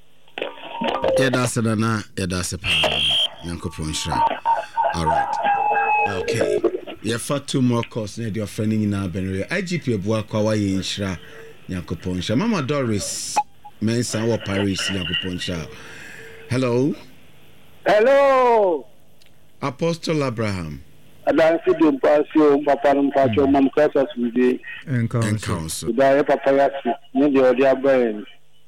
Edasana, Yanko Ponsha. All right. Okay. You have fought 2 more courses, your friend in our Benry. IGP Buakwa in Shra. Yakoponsha. Mama Doris Mensa or Paris Yakoponsha. Hello. Apostle Abraham. Adan Fidu Pasio Paparum Pacho Mam Casas with the Council. The Papayas, Media Brain.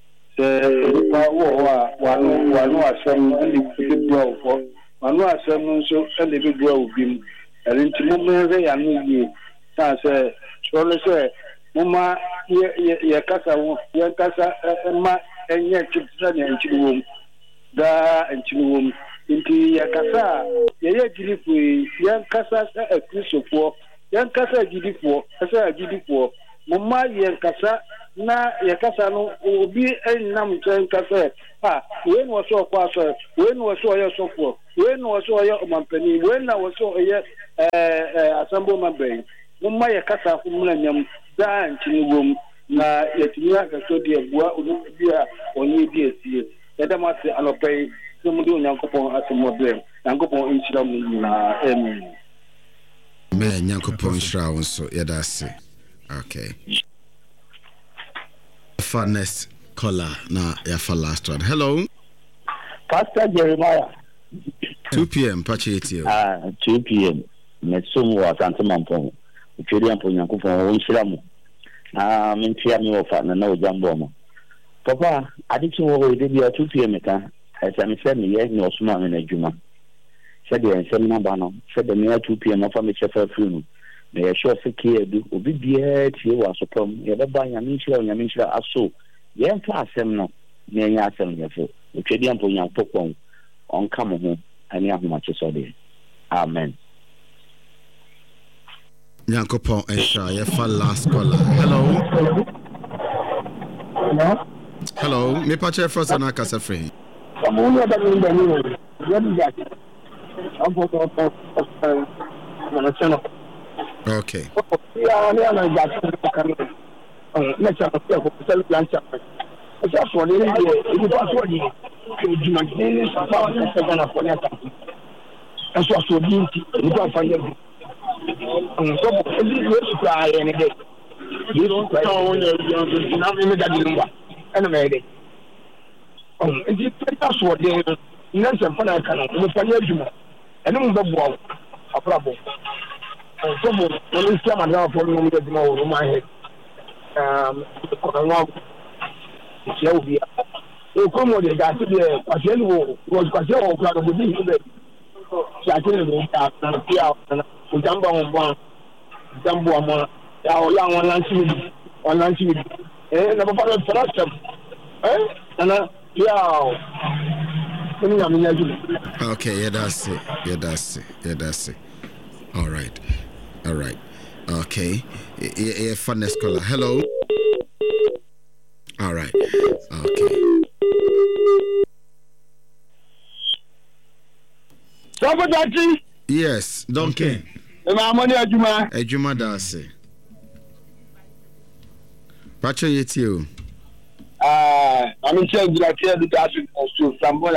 One was some big blow for one was some so and the big blow beam. And into Mummy and me, say, surely say. Mama, ye casa, ma, and yet and chilum, da and chilum, into ye casa, ye giddy, young casa, a crucial for, young casa giddy for, as a giddy for, Mama, ye casa, na ye casa no, will be a num train casa. Ah, when was so far, when was so your software, when was so your company, when I was so a assemble my brain. Mama, ye casa, Millennium. Dan Chinwum, na Yatia, Sodia, Bua, or New DSC. Let them ask and pay some doing Yankopon as a model, Yankopon in Shram. Man, Yankopon Shroud, so yeah, that's it. Okay. For next caller, now, yeah, for last one. Hello, Pastor Jeremiah. 2 p.m. Pache 2 p.m. Metsum was Antamampon. Children for Yankopon, Shram. Mintia me offer, no jamboma. Papa, I didn't know we did 2 p.m. As I said, me, no small in a juma. Said the same number, said the near 2 p.m. of a chef film. May I sure say, do, be dear, you was a problem. You ever buy a Misha or Yamisha as so. Yan class him no, near Yassam, therefore. The children for young Pokon on come home, and you have much as all day. Amen. Yankopon and Shah, for last caller. Hello, me Pache first and I can say free. Okay. Jesus Christ na me da di ngwa ena me de nti peta so de na se fa na kana mo fa ya adwuma ene mo be bo aprabo so mo no sia ma na fo no mo de adwuma wo ma he ko na ya ubi o como de gato de fazendo os fazer o plano do dia já que ele tá na pia o jambo amor ya o ya online TV na ba para trata na ya kuni na minha julu okay that's it all right okay fun scholar hello all right okay Sabotati yes donkey ma money adwuma da ase pacho yeti o I'm saying that here the gas so sambola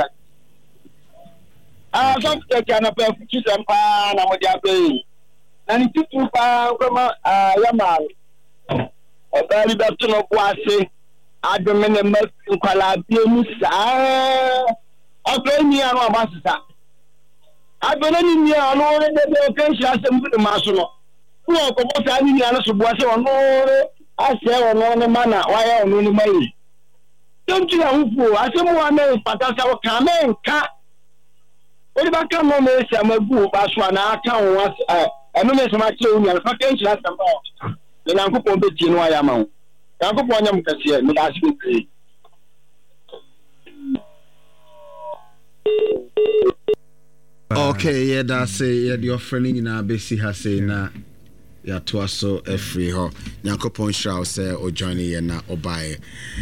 so take an apple to some na mo dia be na ni tutu pa kuma ya ma o bari da to no boase adwene ma nkwala bie mu saa o pe ni anu abasisa adwene ni ni anu re de ke shi asem bi ma so no ko ko bo sa ni anu so boase ono ase ono ne mana wa ya ono ni mai don't you know asem wa me patasa o ka me nka ori ba ka mo me se amagu ba so na aka won eno me se ma kire uni alfa ke shi asem ba le na ko be tie no ya ma wo ya ko nyam kase me da shi okay yeah that's it the offering na besi ha say na ya to aso free ho Nyankopon shall say o join ye na obae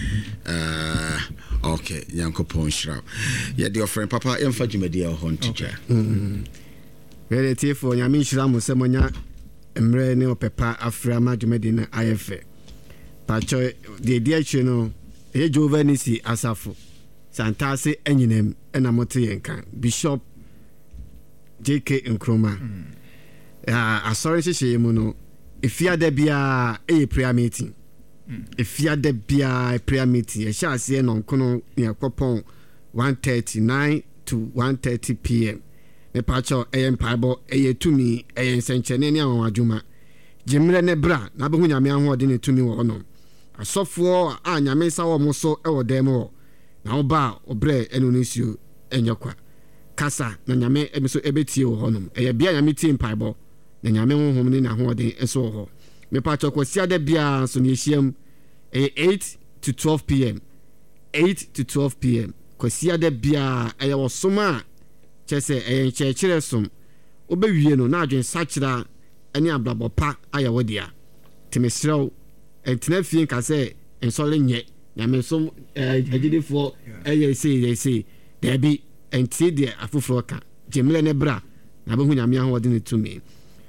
okay Nyankopon shall yeah the offering papa emfa dwumadi ho nticha very tifo nyame shira mo se monya emre ne opepa afra ma dwumadi na ayefe pacho de dia chi no e jovenisi asafo santase enyinem ena mote yenkan Bishop JK Nkrumah asori hye mu no efia da bia prayer meeting efia da bia prayer meeting e sha ase no nkono ne akopon 1:39 to 1:30 pm ne pacho empaibo tumi nsenchene ne awon adwuma jimre ne bra na behu nyame ahode ne tumi wo no asofo a nyame sa wo mo so e wo dem wo na oba obre enu nisio enyekwa kasa na nyame emiso ebetie wo honom bia nyame tie empaibo na nyame honhom ne na hode eso ho me pacho kwasia da bia so ne ehiem 8 to 12 pm 8 to 12 pm kwasia da bia wo soma chese chekire som obewie no na adwen sachira ani ablabopa ayawodia temesrew entena fie nka se ensole nye nyame som agidefo say there be enti de afoforo ka jemle ne bra na behu nyame ahode ne tumi